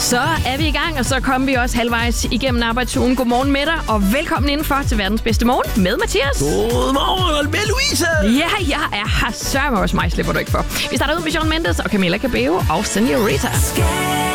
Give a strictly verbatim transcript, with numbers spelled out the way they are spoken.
Så er vi i gang, og så kommer vi også halvvejs igennem arbejdsugen. Godmorgen med dig, og velkommen indenfor til verdens bedste morgen med Mathias. Godmorgen med Louise. Ja, jeg er her. Sørg mig også mig, slipper du ikke for. Vi starter ud med Shawn Mendes og Camila Cabello og Senorita.